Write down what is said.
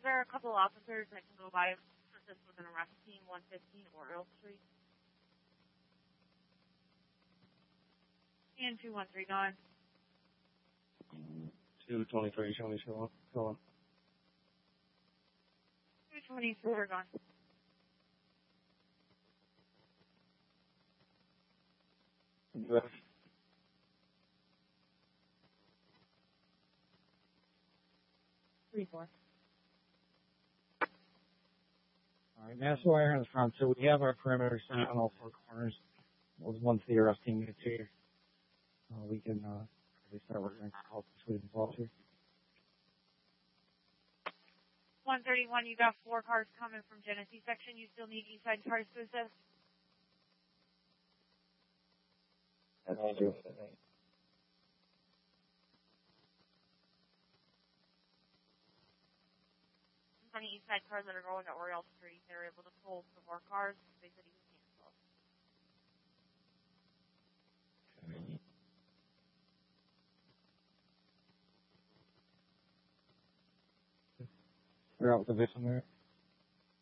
there a couple officers that can go by assist with an arrest team, 115 Oriole Street? And 213 going. 223, show me, show on. 224 going. Good. Three, four. All right, Nassau Wire in the front. So we have our perimeter set on all four corners. Once the arrest team gets here, we can start working on calls between the involved here. 131, you got 4 cars coming from Genesee section. You still need east side cars to assist? That's true. Any east side cars that are going to Oriole Street, they're able to pull some more cars. They said he was canceled. You're out with the victim there.